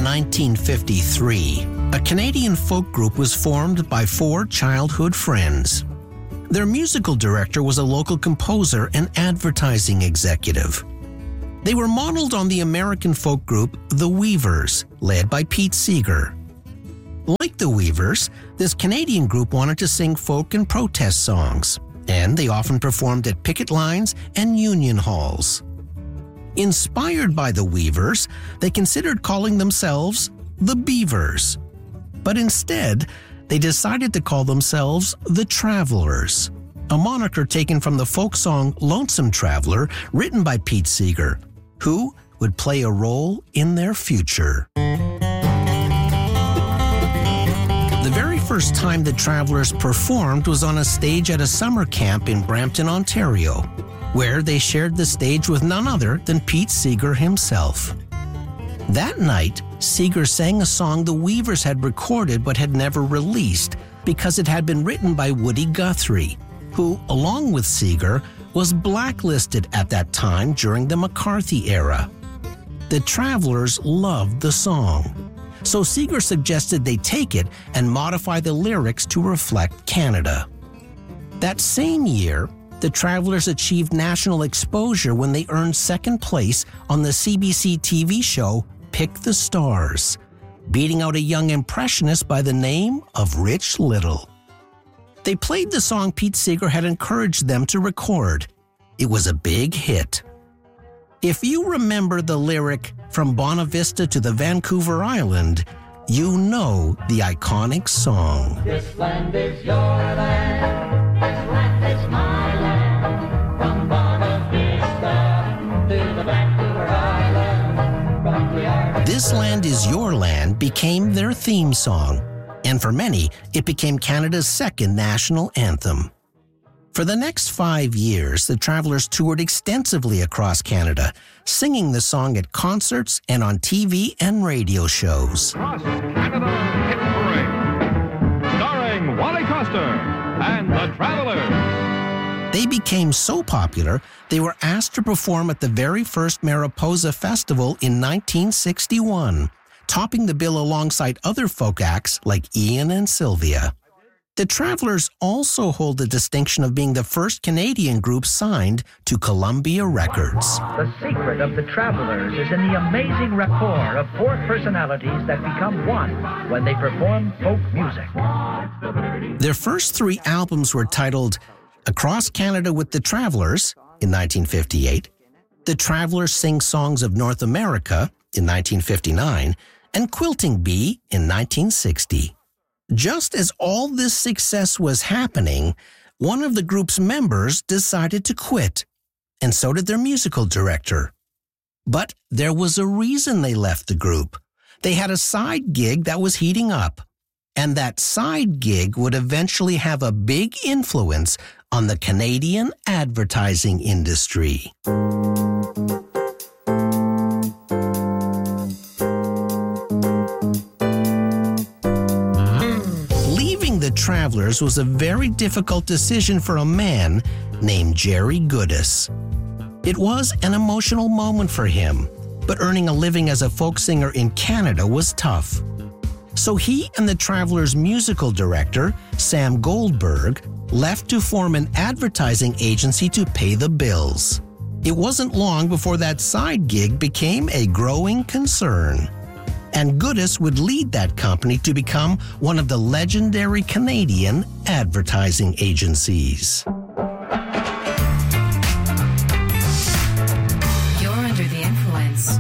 1953, a Canadian folk group was formed by four childhood friends. Their musical director was a local composer and advertising executive. They were modeled on the American folk group The Weavers, led by Pete Seeger. Like The Weavers, this Canadian group wanted to sing folk and protest songs, and they often performed at picket lines and union halls. Inspired by The Weavers, they considered calling themselves the Beavers. But instead, they decided to call themselves the Travelers, a moniker taken from the folk song Lonesome Traveler, written by Pete Seeger, who would play a role in their future. The very first time the Travelers performed was on a stage at a summer camp in Brampton, Ontario, where they shared the stage with none other than Pete Seeger himself. That night, Seeger sang a song the Weavers had recorded but had never released because it had been written by Woody Guthrie, who, along with Seeger, was blacklisted at that time during the McCarthy era. The Travelers loved the song, so Seeger suggested they take it and modify the lyrics to reflect Canada. That same year, the Travelers achieved national exposure when they earned second place on the CBC TV show Pick the Stars, beating out a young impressionist by the name of Rich Little. They played the song Pete Seeger had encouraged them to record. It was a big hit. If you remember the lyric, "From Bonavista to the Vancouver Island," you know the iconic song. This land is your land, this land is my land, from Bonavista to the Vancouver Island, from the island. This Land Is Your Land became their theme song, and for many, it became Canada's second national anthem. For the next 5 years, the Travelers toured extensively across Canada, singing the song at concerts and on TV and radio shows. Cross Canada Hit Parade, starring Wally Coster and the Travelers. They became so popular, they were asked to perform at the very first Mariposa Festival in 1961, topping the bill alongside other folk acts like Ian and Sylvia. The Travelers also hold the distinction of being the first Canadian group signed to Columbia Records. The secret of the Travelers is in the amazing rapport of four personalities that become one when they perform folk music. Their first three albums were titled Across Canada with the Travelers in 1958, The Travelers Sing Songs of North America in 1959, and Quilting Bee in 1960. Just as all this success was happening, one of the group's members decided to quit, and so did their musical director. But there was a reason they left the group. They had a side gig that was heating up, and that side gig would eventually have a big influence on the Canadian advertising industry. The Travelers was a very difficult decision for a man named Jerry Goodis. It was an emotional moment for him, but earning a living as a folk singer in Canada was tough. So he and the Travelers' musical director, Sam Goldberg, left to form an advertising agency to pay the bills. It wasn't long before that side gig became a growing concern. And Goodis would lead that company to become one of the legendary Canadian advertising agencies. You're under the influence.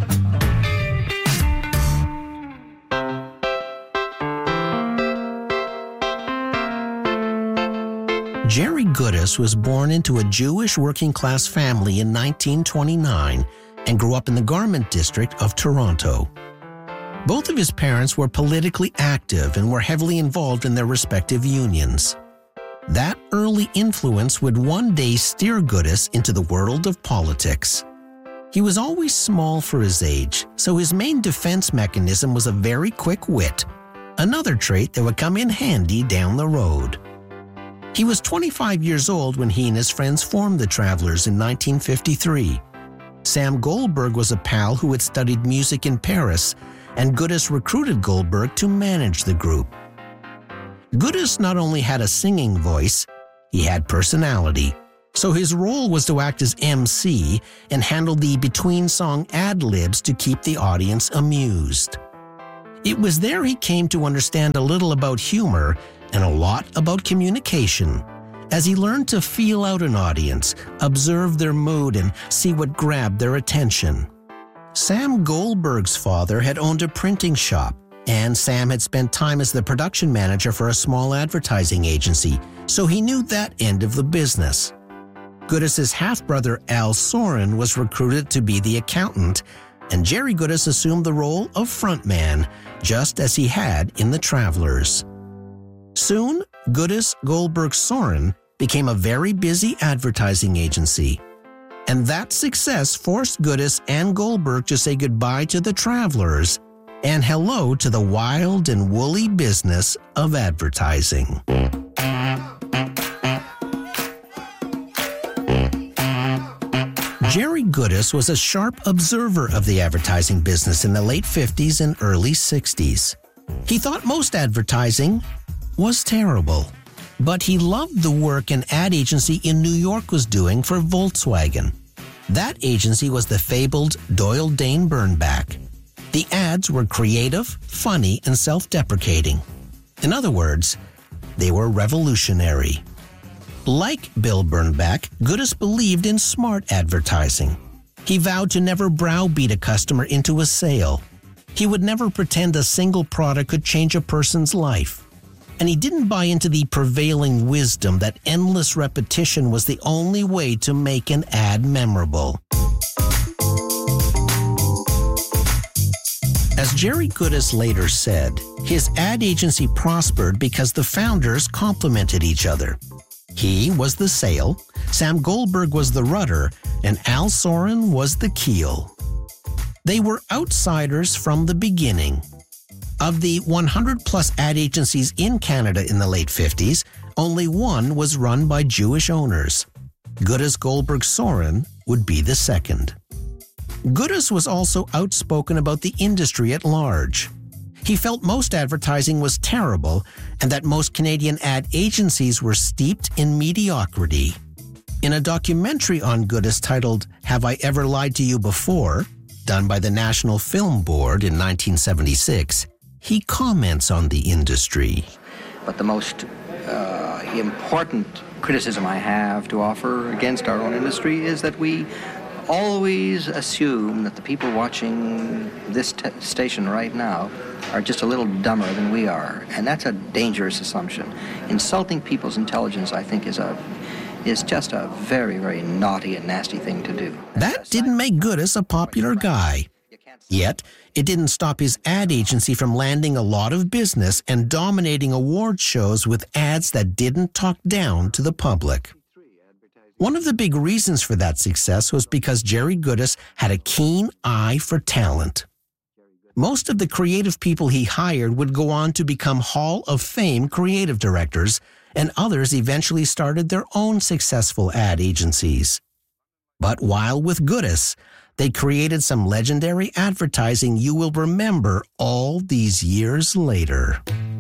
Jerry Goodis was born into a Jewish working-class family in 1929 and grew up in the garment district of Toronto. Both of his parents were politically active and were heavily involved in their respective unions. That early influence would one day steer Goodis into the world of politics. He was always small for his age, so his main defense mechanism was a very quick wit, another trait that would come in handy down the road. He was 25 years old when he and his friends formed the Travelers in 1953. Sam Goldberg was a pal who had studied music in Paris, and Goodis recruited Goldberg to manage the group. Goodis not only had a singing voice, he had personality, so his role was to act as MC and handle the between-song ad-libs to keep the audience amused. It was there he came to understand a little about humor and a lot about communication, as he learned to feel out an audience, observe their mood, and see what grabbed their attention. Sam Goldberg's father had owned a printing shop, and Sam had spent time as the production manager for a small advertising agency, so he knew that end of the business. Goodis's half-brother Al Soren was recruited to be the accountant, and Jerry Goodis assumed the role of frontman, just as he had in The Travelers. Soon, Goodis, Goldberg, Soren became a very busy advertising agency. And that success forced Goodis and Goldberg to say goodbye to The Travelers and hello to the wild and woolly business of advertising. Jerry Goodis was a sharp observer of the advertising business in the late 50s and early 60s. He thought most advertising was terrible, but he loved the work an ad agency in New York was doing for Volkswagen. That agency was the fabled Doyle Dane Bernbach. The ads were creative, funny, and self-deprecating. In other words, they were revolutionary. Like Bill Bernbach, Goodis believed in smart advertising. He vowed to never browbeat a customer into a sale. He would never pretend a single product could change a person's life. And he didn't buy into the prevailing wisdom that endless repetition was the only way to make an ad memorable. As Jerry Goodis later said, his ad agency prospered because the founders complemented each other. He was the sail, Sam Goldberg was the rudder, and Al Soren was the keel. They were outsiders from the beginning. Of the 100-plus ad agencies in Canada in the late 50s, only one was run by Jewish owners. Goodis, Goldberg, Soren would be the second. Goodis was also outspoken about the industry at large. He felt most advertising was terrible and that most Canadian ad agencies were steeped in mediocrity. In a documentary on Goodis titled Have I Ever Lied to You Before?, done by the National Film Board in 1976, he comments on the industry. But the most important criticism I have to offer against our own industry is that we always assume that the people watching this station right now are just a little dumber than we are, and that's a dangerous assumption. Insulting people's intelligence, I think, is just a very, very naughty and nasty thing to do. That didn't make Goodis a popular guy. Yet, it didn't stop his ad agency from landing a lot of business and dominating award shows with ads that didn't talk down to the public. One of the big reasons for that success was because Jerry Goodis had a keen eye for talent. Most of the creative people he hired would go on to become Hall of Fame creative directors, and others eventually started their own successful ad agencies. But while with Goodis, they created some legendary advertising you will remember all these years later.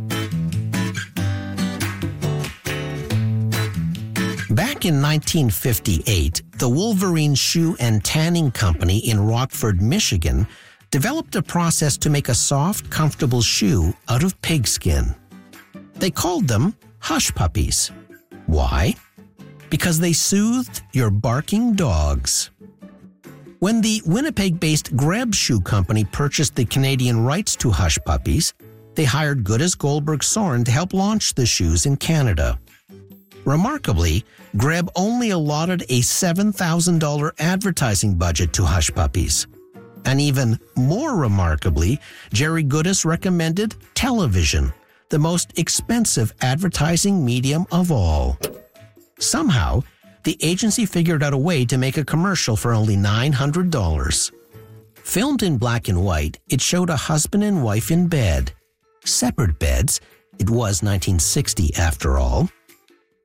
Back in 1958, the Wolverine Shoe and Tanning Company in Rockford, Michigan, developed a process to make a soft, comfortable shoe out of pigskin. They called them Hush Puppies. Why? Because they soothed your barking dogs. When the Winnipeg-based Greb Shoe Company purchased the Canadian rights to Hush Puppies, they hired Goodis, Goldberg, Soren to help launch the shoes in Canada. Remarkably, Greb only allotted a $7,000 advertising budget to Hush Puppies. And even more remarkably, Jerry Goodis recommended television, the most expensive advertising medium of all. Somehow, the agency figured out a way to make a commercial for only $900. Filmed in black and white, it showed a husband and wife in bed. Separate beds, it was 1960 after all.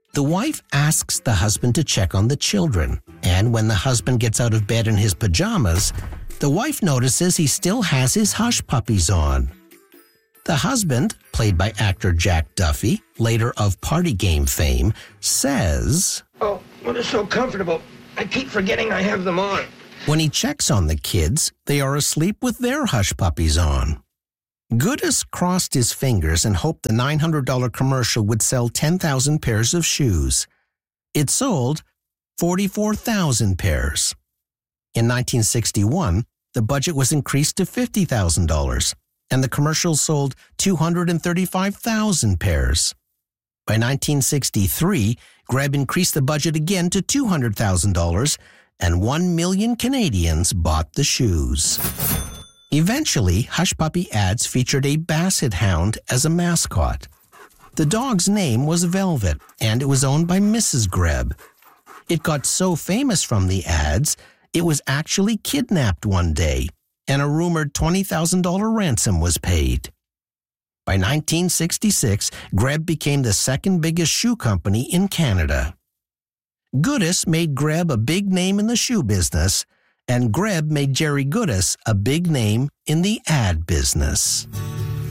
The wife asks the husband to check on the children, and when the husband gets out of bed in his pajamas, the wife notices he still has his hush puppies on. The husband, played by actor Jack Duffy, later of Party Game fame, says, "Oh, well, they're so comfortable. I keep forgetting I have them on." When he checks on the kids, they are asleep with their hush puppies on. Goodis crossed his fingers and hoped the $900 commercial would sell 10,000 pairs of shoes. It sold 44,000 pairs. In 1961, the budget was increased to $50,000, and the commercial sold 235,000 pairs. By 1963, Greb increased the budget again to $200,000, and 1 million Canadians bought the shoes. Eventually, Hush Puppy ads featured a basset hound as a mascot. The dog's name was Velvet, and it was owned by Mrs. Greb. It got so famous from the ads, it was actually kidnapped one day, and a rumored $20,000 ransom was paid. By 1966, Greb became the second biggest shoe company in Canada. Goodis made Greb a big name in the shoe business, and Greb made Jerry Goodis a big name in the ad business.